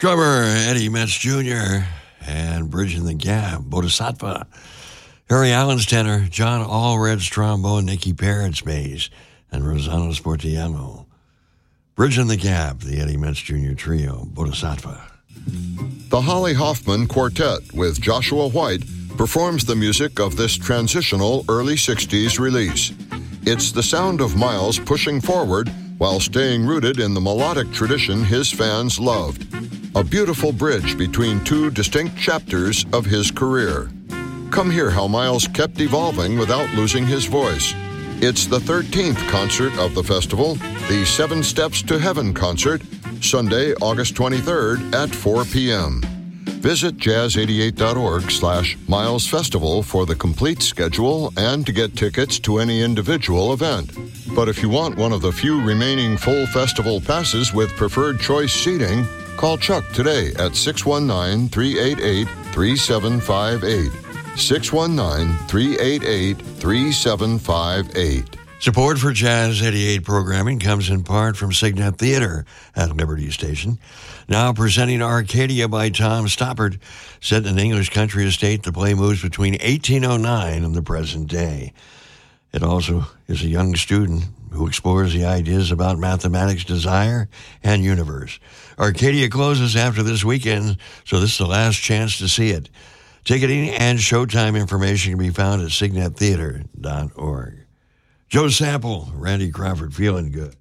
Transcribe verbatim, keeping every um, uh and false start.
Drummer Eddie Metz Junior and Bridging the Gap, Bodhisattva. Harry Allen's tenor, John Allred's trombone, Nicky Parrott's bass, and Rosanna Sportiano. Bridging the Gap, the Eddie Metz Junior Trio, Bodhisattva. The Holly Hoffman Quartet with Joshua White performs the music of this transitional early sixties release. It's the sound of Miles pushing forward while staying rooted in the melodic tradition his fans loved. A beautiful bridge between two distinct chapters of his career. Come hear how Miles kept evolving without losing his voice. It's the thirteenth concert of the festival, the Seven Steps to Heaven concert, Sunday, August twenty-third at four p.m. Visit jazz eighty-eight dot org slash Miles Festival for the complete schedule and to get tickets to any individual event. But if you want one of the few remaining full festival passes with preferred choice seating, call Chuck today at six one nine, three eight eight, three seven five eight. six one nine, three eight eight, three seven five eight. Support for Jazz eighty-eight programming comes in part from Signet Theater at Liberty Station. Now presenting Arcadia by Tom Stoppard, set in an English country estate. The play moves between eighteen oh nine and the present day. It also is a young student who explores the ideas about mathematics, desire, and universe. Arcadia closes after this weekend, so this is the last chance to see it. Ticketing and showtime information can be found at signet theater dot org. Joe Sample, Randy Crawford, feeling good.